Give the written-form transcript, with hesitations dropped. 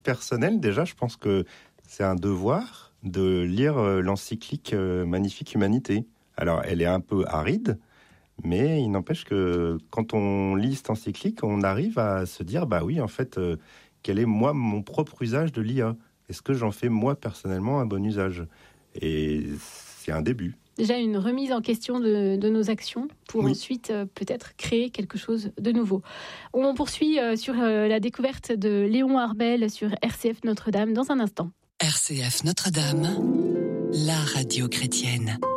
personnel, déjà, je pense que c'est un devoir de lire l'encyclique Magnifique Humanité. Alors, elle est un peu aride, mais il n'empêche que quand on lit cette encyclique, on arrive à se dire, bah oui, en fait, quel est moi mon propre usage de l'IA ? Est-ce que j'en fais moi personnellement un bon usage ? Et c'est un début. Déjà une remise en question de nos actions pour ensuite peut-être créer quelque chose de nouveau. On poursuit sur la découverte de Léon Arbel sur RCF Notre-Dame dans un instant. RCF Notre-Dame, la radio chrétienne.